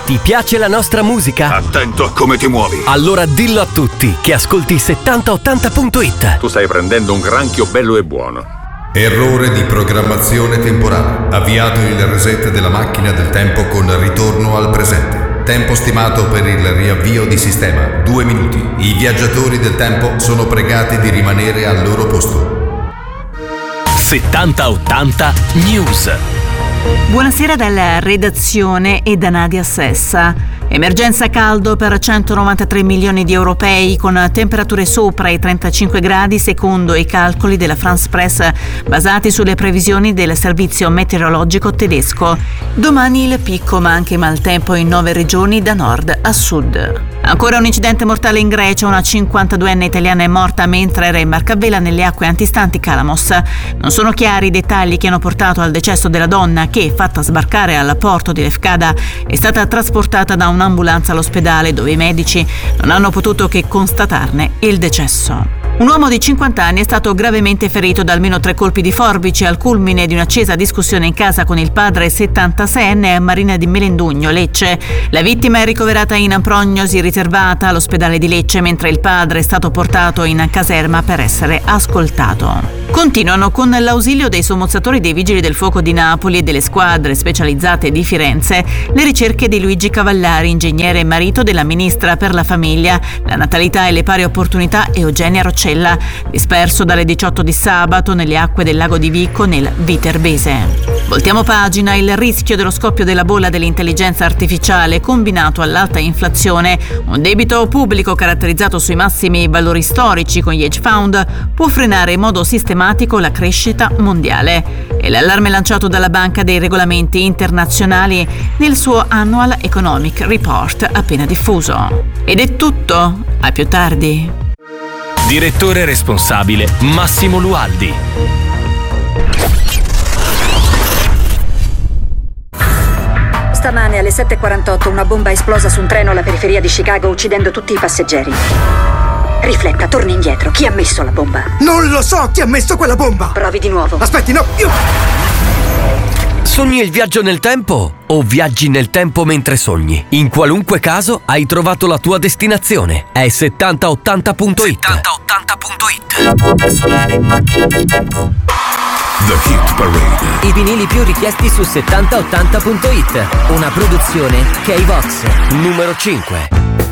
Ti piace la nostra musica? Attento a come ti muovi. Allora dillo a tutti che ascolti 7080.it. Tu stai prendendo un granchio bello e buono. Errore di programmazione temporale. Avviato il reset della macchina del tempo con ritorno al presente. Tempo stimato per il riavvio di sistema 2 minuti. I viaggiatori del tempo sono pregati di rimanere al loro posto. 7080 News. Buonasera dalla redazione e da Nadia Sessa. Emergenza caldo per 193 milioni di europei con temperature sopra i 35 gradi secondo i calcoli della France Press basati sulle previsioni del servizio meteorologico tedesco. Domani il picco ma anche maltempo in 9 regioni da nord a sud. Ancora un incidente mortale in Grecia, una 52enne italiana è morta mentre era in barcavela nelle acque antistanti Calamos. Non sono chiari i dettagli che hanno portato al decesso della donna che, fatta sbarcare al porto di Lefkada, è stata trasportata da un'ambulanza all'ospedale dove i medici non hanno potuto che constatarne il decesso. Un uomo di 50 anni è stato gravemente ferito da almeno 3 colpi di forbice al culmine di un'accesa discussione in casa con il padre 76enne a Marina di Melendugno, Lecce. La vittima è ricoverata in prognosi riservata all'ospedale di Lecce, mentre il padre è stato portato in caserma per essere ascoltato. Continuano con l'ausilio dei sommozzatori dei Vigili del Fuoco di Napoli e delle squadre specializzate di Firenze le ricerche di Luigi Cavallari, ingegnere e marito della ministra per la famiglia, la natalità e le pari opportunità Eugenia Roccella, disperso dalle 18 di sabato nelle acque del lago di Vico nel Viterbese. Voltiamo pagina. Il rischio dello scoppio della bolla dell'intelligenza artificiale combinato all'alta inflazione, un debito pubblico caratterizzato sui massimi valori storici con gli hedge fund, può frenare in modo sistematico la crescita mondiale. È l'allarme lanciato dalla Banca dei Regolamenti Internazionali nel suo Annual Economic Report appena diffuso. Ed è tutto. A più tardi. Direttore responsabile Massimo Lualdi. Stamane alle 7:48 una bomba è esplosa su un treno alla periferia di Chicago uccidendo tutti i passeggeri. Rifletta, torni indietro. Chi ha messo la bomba? Non lo so chi ha messo quella bomba! Provi di nuovo. Aspetti, no! Sogni il viaggio nel tempo o viaggi nel tempo mentre sogni? In qualunque caso hai trovato la tua destinazione. È 7080.it. 7080.it. The Hit Parade. I vinili più richiesti su 7080.it. Una produzione K-Vox. Numero 5.